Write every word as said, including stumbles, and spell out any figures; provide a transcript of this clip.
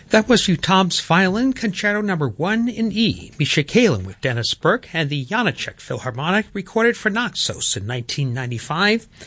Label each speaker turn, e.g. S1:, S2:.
S1: That was Utab's Violin Concerto Number one in E, Misha Kalin with Dennis Burke and the Janáček Philharmonic, recorded for Naxos in nineteen ninety-five.